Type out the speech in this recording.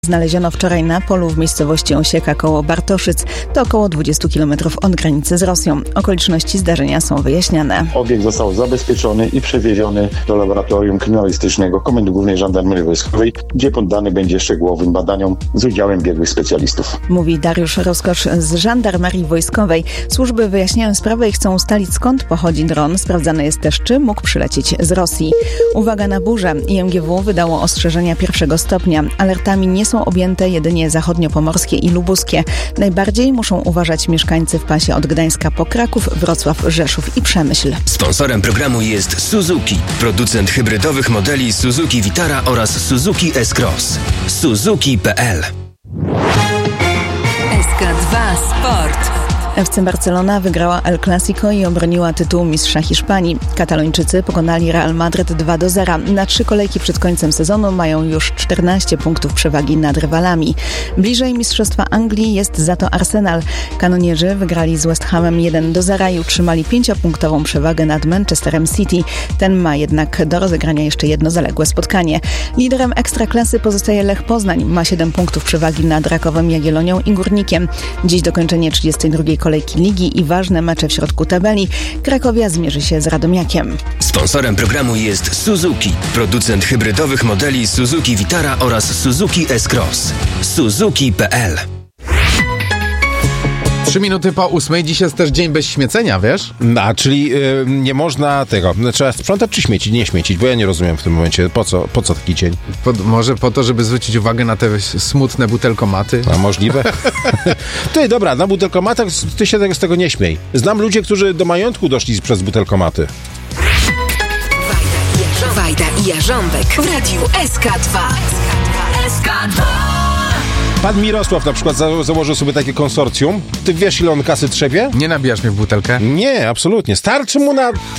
Znaleziono wczoraj na polu w miejscowości Osieka koło Bartoszyc. To około 20 km od granicy z Rosją. Okoliczności zdarzenia są wyjaśniane. Obiekt został zabezpieczony i przewieziony do laboratorium kryminalistycznego Komendy Głównej Żandarmerii Wojskowej, gdzie poddany będzie szczegółowym badaniom z udziałem biegłych specjalistów. Mówi Dariusz Rozkosz z Żandarmerii Wojskowej. Służby wyjaśniają sprawę i chcą ustalić, skąd pochodzi dron. Sprawdzane jest też, czy mógł przylecieć z Rosji. Uwaga na burzę. IMGW wydało ostrzeżenia 1. stopnia. Alertami nie są objęte jedynie zachodniopomorskie i lubuskie. Najbardziej muszą uważać mieszkańcy w pasie od Gdańska po Kraków, Wrocław, Rzeszów i Przemyśl. Sponsorem programu jest Suzuki, producent hybrydowych modeli Suzuki Vitara oraz Suzuki S-Cross. Suzuki.pl. SK2 Sport. FC Barcelona wygrała El Clasico i obroniła tytuł mistrza Hiszpanii. Katalończycy pokonali Real Madryt 2-0. Na 3 kolejki przed końcem sezonu mają już 14 punktów przewagi nad rywalami. Bliżej mistrzostwa Anglii jest za to Arsenal. Kanonierzy wygrali z West Hamem 1-0 i utrzymali 5-punktową przewagę nad Manchesterem City. Ten ma jednak do rozegrania jeszcze jedno zaległe spotkanie. Liderem Ekstraklasy pozostaje Lech Poznań. Ma 7 punktów przewagi nad Rakowem Jagiellonią i Górnikiem. Dziś dokończenie 32 kolejki ligi i ważne mecze w środku tabeli. Krakowia zmierzy się z Radomiakiem. Sponsorem programu jest Suzuki, producent hybrydowych modeli Suzuki Vitara oraz Suzuki S-Cross. Suzuki.pl. 3 minuty po 8. Dziś jest też dzień bez śmiecenia, wiesz? Czyli nie można tego. Trzeba sprzątać czy śmiecić? Nie śmiecić, bo ja nie rozumiem w tym momencie. Po co taki dzień? Może po to, żeby zwrócić uwagę na te smutne butelkomaty? A możliwe? Dobra, na butelkomatach ty się z tego nie śmiej. Znam ludzi, którzy do majątku doszli przez butelkomaty. Wajda i Jarząbek w radiu SK2. SK2. Pan Mirosław na przykład założył sobie takie konsorcjum. Ty wiesz, ile on kasy trzepie? Nie nabijasz mnie w butelkę? Nie, absolutnie. Starczy mu na